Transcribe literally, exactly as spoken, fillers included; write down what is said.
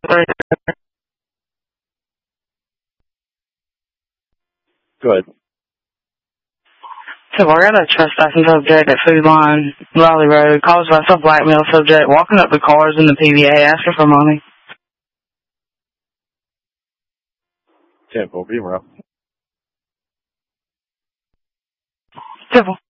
Go ahead. So I got a trespassing subject at Food Line, Valley Road, caused by some blackmail subject, walking up the cars in the P V A, asking for money. Temple, be rough. Simple.